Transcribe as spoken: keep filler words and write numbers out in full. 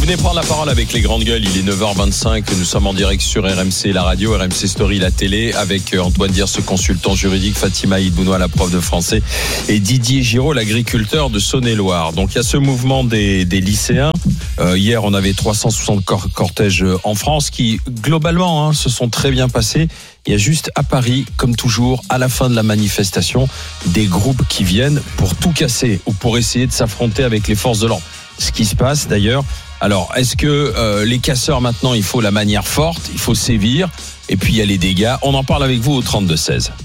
venez prendre la parole avec les grandes gueules. Il est neuf heures vingt-cinq. Nous sommes en direct sur R M C, la radio, R M C Story, la télé, avec Antoine Diers, ce consultant juridique, Fatima Idbounois, la prof de français, et Didier Giraud, l'agriculteur de Saône-et-Loire. Donc il y a ce mouvement des, des lycéens. Euh, hier, on avait trois cent soixante cor- cortèges en France qui, globalement, hein, se sont très bien passés. Il y a juste à Paris, comme toujours, à la fin de la manifestation, des groupes qui viennent pour tout casser ou pour essayer de s'affronter avec les forces de l'ordre. Ce qui se passe d'ailleurs. Alors, est-ce que euh, les casseurs, maintenant, il faut la manière forte, il faut sévir, et puis il y a les dégâts. On en parle avec vous au trente-deux seize.